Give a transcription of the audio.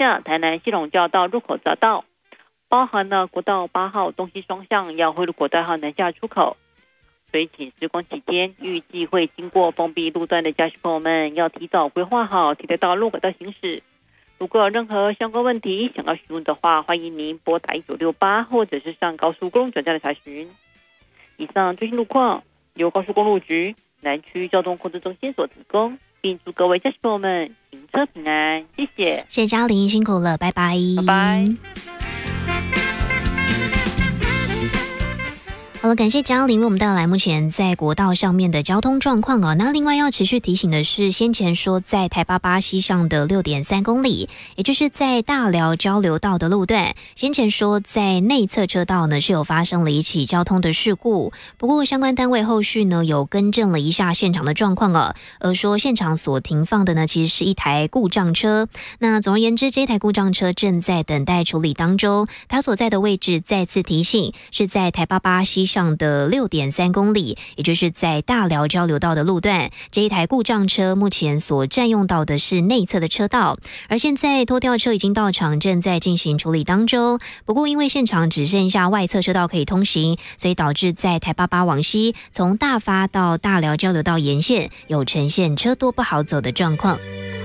下，台南西龙交到入口匝道，包含了国道8号东西双向要汇入国道号南下出口。水警施工期间，预计会经过封闭路段的驾驶朋友们要提早规划好替代道路轨道行驶。如果有任何相关问题想要询问的话，欢迎您拨打1968或者是上高速公路转站的查询。以上最新路况由高速公路局南区交通控制中心所提供，并祝各位驾驶朋友们行车平安，谢谢。 谢谢嘉玲，辛苦了，拜拜， 拜拜。 好了，感谢嘉玲为我们带来目前在国道上面的交通状况哦。那另外要持续提醒的是，先前说在台88西上的6.3公里，也就是在大寮交流道的路段，先前说在内侧车道呢是有发生了一起交通的事故，不过相关单位后续呢有更正了一下现场的状况哦，而说现场所停放的呢其实是一台故障车。那总而言之，这台故障车正在等待处理当中，它所在的位置再次提醒是在台88西上的6.3公里，也就是在大寮交流道的路段，这一台故障车目前所占用到的是内侧的车道，而现在拖吊车已经到场，正在进行处理当中。不过因为现场只剩下外侧车道可以通行，所以导致在台88往西从大发到大寮交流道沿线有呈现车多不好走的状况。